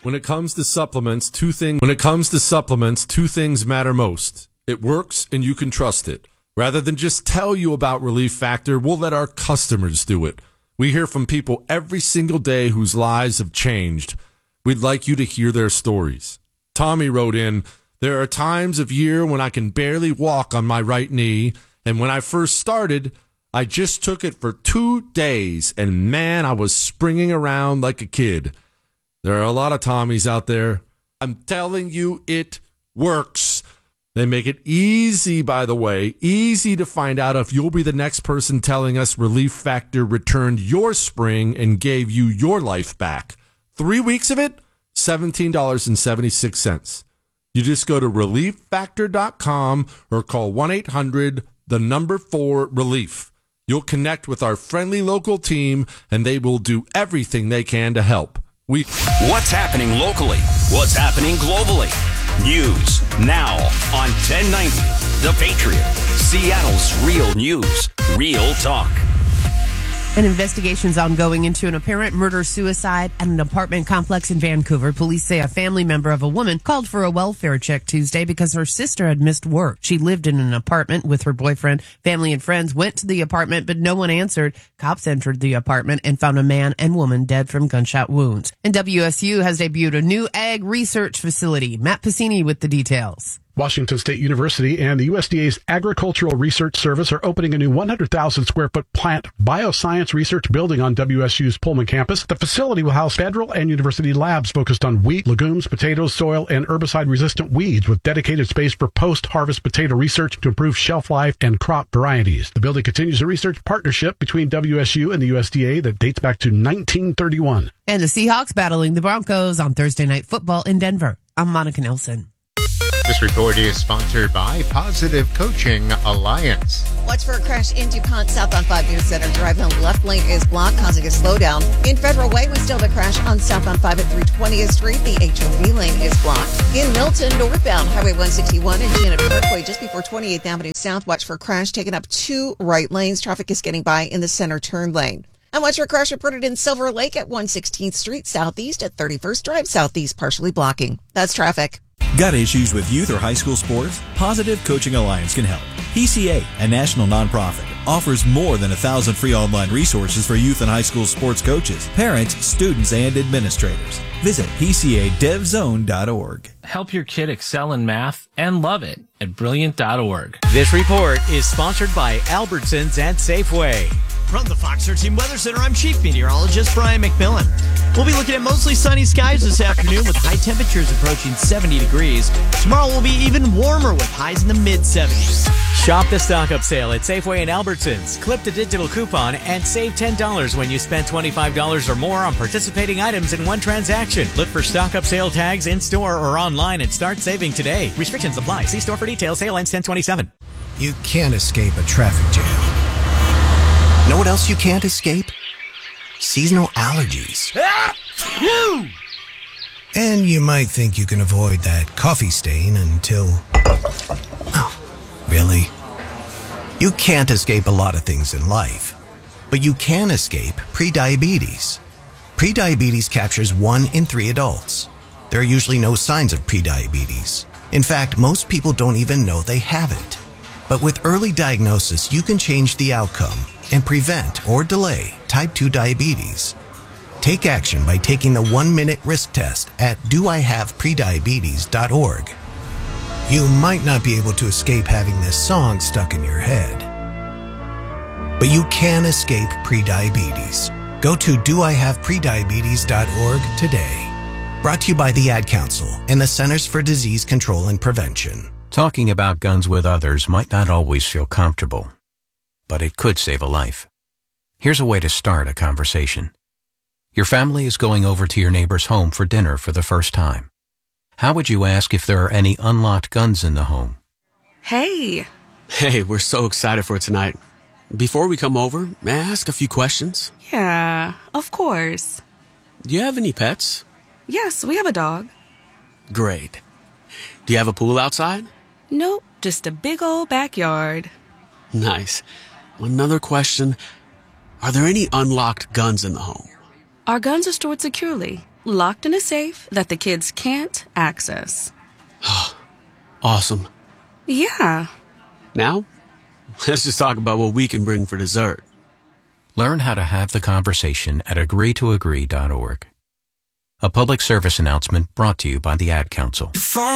When it comes to supplements, two things matter most. It works and you can trust it. Rather than just tell you about Relief Factor, we'll let our customers do it. We hear from people every single day whose lives have changed. We'd like you to hear their stories. Tommy wrote in, "There are times of year when I can barely walk on my right knee, and when I first started, I just took it for 2 days, and man, I was springing around like a kid." There are a lot of Tommies out there. I'm telling you, it works. They make it easy, by the way, easy to find out if you'll be the next person telling us Relief Factor returned your spring and gave you your life back. 3 weeks of it, $17.76. You just go to relieffactor.com or call 1-800-4-RELIEF. You'll connect with our friendly local team, and they will do everything they can to help. What's happening locally? What's happening globally? News now on 1090 The Patriot, Seattle's real news, real talk. An investigation's ongoing into an apparent murder-suicide at an apartment complex in Vancouver. Police say a family member of a woman called for a welfare check Tuesday because her sister had missed work. She lived in an apartment with her boyfriend. Family and friends went to the apartment, but no one answered. Cops entered the apartment and found a man and woman dead from gunshot wounds. And WSU has debuted a new ag research facility. Matt Pacini with the details. Washington State University and the USDA's Agricultural Research Service are opening a new 100,000 square foot plant bioscience research building on WSU's Pullman campus. The facility will house federal and university labs focused on wheat, legumes, potatoes, soil, and herbicide-resistant weeds, with dedicated space for post-harvest potato research to improve shelf life and crop varieties. The building continues a research partnership between WSU and the USDA that dates back to 1931. And the Seahawks battling the Broncos on Thursday Night Football in Denver. I'm Monica Nelson. This report is sponsored by Positive Coaching Alliance. Watch for a crash in DuPont south on 5 News Center. Drive home left lane is blocked, causing a slowdown. In Federal Way, we still have a crash on southbound 5 at 320th Street. The HOV lane is blocked. In Milton, northbound Highway 161 and Janet Parkway, just before 28th Avenue South. Watch for a crash taking up 2 right lanes. Traffic is getting by in the center turn lane. And watch for a crash reported in Silver Lake at 116th Street Southeast at 31st Drive Southeast, partially blocking. That's traffic. Got issues with youth or high school sports? Positive Coaching Alliance can help. PCA, a national nonprofit, offers more than 1,000 free online resources for youth and high school sports coaches, parents, students, and administrators. Visit PCADevZone.org. Help your kid excel in math and love it at Brilliant.org. This report is sponsored by Albertsons and Safeway. From the Fox 13 Weather Center, I'm Chief Meteorologist Brian McMillan. We'll be looking at mostly sunny skies this afternoon with high temperatures approaching 70 degrees. Tomorrow will be even warmer with highs in the mid-70s. Shop the stock-up sale at Safeway and Albertsons. Clip the digital coupon and save $10 when you spend $25 or more on participating items in one transaction. Look for stock-up sale tags in-store or online and start saving today. Restrictions apply. See store for details. Sale ends 10/27. You can't escape a traffic jam. Know what else you can't escape? Seasonal allergies. And you might think you can avoid that coffee stain until... Oh, really? You can't escape a lot of things in life, but you can escape prediabetes. Prediabetes captures 1 in 3 adults. There are usually no signs of prediabetes. In fact, most people don't even know they have it. But with early diagnosis, you can change the outcome and prevent or delay type 2 diabetes. Take action by taking the 1-minute risk test at doihaveprediabetes.org. You might not be able to escape having this song stuck in your head, but you can escape prediabetes. Go to doihaveprediabetes.org today. Brought to you by the Ad Council and the Centers for Disease Control and Prevention. Talking about guns with others might not always feel comfortable, but it could save a life. Here's a way to start a conversation. Your family is going over to your neighbor's home for dinner for the first time. How would you ask if there are any unlocked guns in the home? Hey, we're so excited for tonight. Before we come over, may I ask a few questions? Yeah, of course. Do you have any pets? Yes, we have a dog. Great. Do you have a pool outside? Nope, just a big old backyard. Nice. Another question. Are there any unlocked guns in the home? Our guns are stored securely. locked in a safe that the kids can't access. Awesome. Yeah. Now, let's just talk about what we can bring for dessert. Learn how to have the conversation at agreetoagree.org. A public service announcement brought to you by the Ad Council.